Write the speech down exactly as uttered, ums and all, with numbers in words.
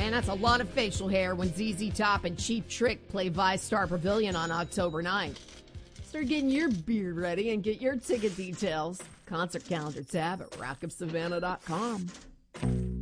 Man, that's a lot of facial hair when Z Z Top and Cheap Trick play Vice Star Pavilion on October ninth. Start getting your beard ready and get your ticket details. Concert calendar tab at rock of savannah dot com.